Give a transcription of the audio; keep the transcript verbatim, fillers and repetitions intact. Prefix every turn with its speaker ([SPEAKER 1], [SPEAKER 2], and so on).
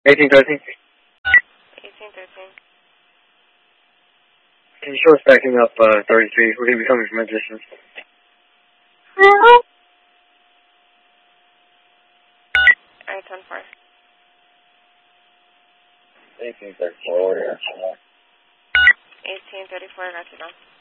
[SPEAKER 1] eighteen thirteen.
[SPEAKER 2] eighteen thirteen.
[SPEAKER 1] Can you show us backing up uh, thirty-three? We're going to be coming from a distance.
[SPEAKER 2] Alright, ten four.
[SPEAKER 1] eighteen thirty-four, yeah.
[SPEAKER 2] eighteen thirty-four, got you now.